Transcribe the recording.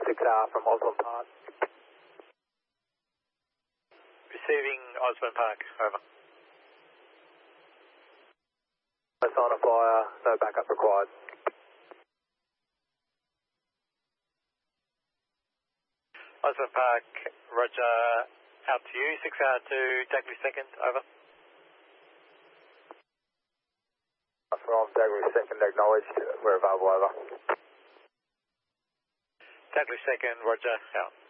6R from Osborne Park. Receiving Osborne Park, over. No sign of fire, no backup required. Osborne Park, roger, out to you, 6R to Daggery 2nd, over. From Daggery 2nd, acknowledged, we're available, over. Daggery 2nd, roger, out.